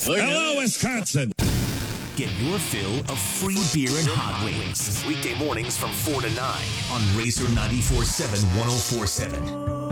Hello, Wisconsin. Get your fill of free beer and hot wings. Weekday mornings from 4 to 9 on Razor 94.7 1047.